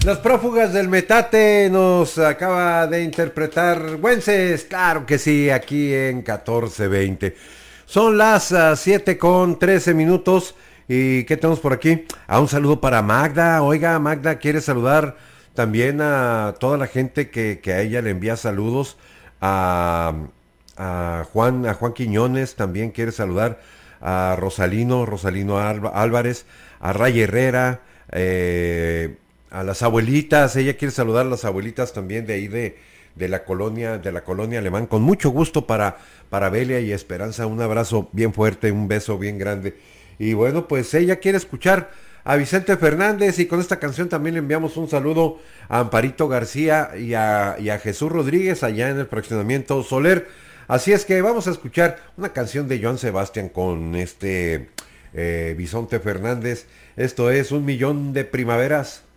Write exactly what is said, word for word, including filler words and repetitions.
Los prófugas del metate nos acaba de interpretar Güences, claro que sí, aquí en catorce veinte. Son las uh, siete con trece minutos. ¿Y qué tenemos por aquí? Ah, un saludo para Magda. Oiga, Magda quiere saludar también a toda la gente que, que a ella le envía saludos. A, a Juan, a Juan Quiñones también quiere saludar. A Rosalino, Rosalino Álvarez, a Ray Herrera, eh, a las abuelitas. Ella quiere saludar a las abuelitas también de ahí de, de la colonia, de la colonia Alemán. Con mucho gusto para, para Belia y Esperanza. Un abrazo bien fuerte, un beso bien grande. Y bueno, pues ella quiere escuchar a Vicente Fernández y con esta canción también le enviamos un saludo a Amparito García y a, y a Jesús Rodríguez allá en el fraccionamiento Soler. Así es que vamos a escuchar una canción de Joan Sebastián con este eh, Vicente Fernández. Esto es Un Millón de Primaveras.